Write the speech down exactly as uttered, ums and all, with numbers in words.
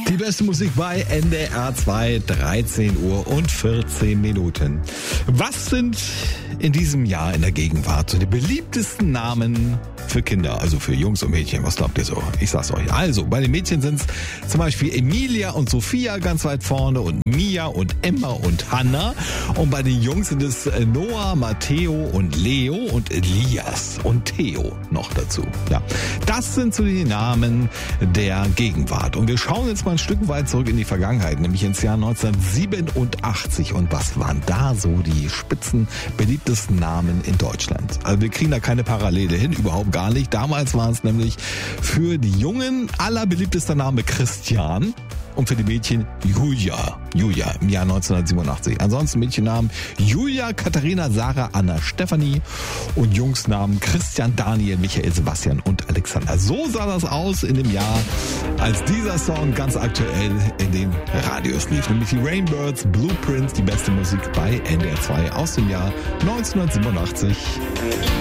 Die beste Musik bei N D R zwei, dreizehn Uhr und vierzehn Minuten. Was sind in diesem Jahr in der Gegenwart so die beliebtesten Namen für Kinder, also für Jungs und Mädchen? Was glaubt ihr so? Ich sag's euch. Also, bei den Mädchen sind's zum Beispiel Emilia und Sophia ganz weit vorne und Mia und Emma und Hannah. Und bei den Jungs sind es Noah, Matteo und Leo und Elias und Theo noch dazu. Ja, das sind so die Namen der Gegenwart. Und wir schauen jetzt mal ein Stück weit zurück in die Vergangenheit, nämlich ins Jahr neunzehnhundertsiebenundachtzig. Und was waren da so die spitzen, beliebtesten Namen in Deutschland? Also wir kriegen da keine Parallele hin, überhaupt gar nicht. Damals waren es nämlich für die Jungen allerbeliebtester Name Christian. Und für die Mädchen Julia. Julia im Jahr neunzehnhundertsiebenundachtzig. Ansonsten Mädchennamen Julia, Katharina, Sarah, Anna, Stefanie. Und Jungsnamen Christian, Daniel, Michael, Sebastian und Alexander. So sah das aus in dem Jahr, als dieser Song ganz aktuell in den Radios lief. Nämlich die Rainbirds, Blueprints, die beste Musik bei N D R zwei aus dem Jahr neunzehnhundertsiebenundachtzig.